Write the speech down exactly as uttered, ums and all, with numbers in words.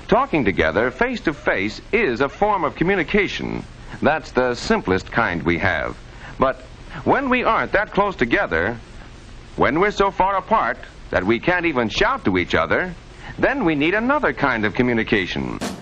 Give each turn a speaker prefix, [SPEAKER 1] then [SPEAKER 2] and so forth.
[SPEAKER 1] Talking together face to face is a form of communication. That's the simplest kind we have. But when we aren't that close together, when we're so far apart that we can't even shout to each other, then we need another kind of communication.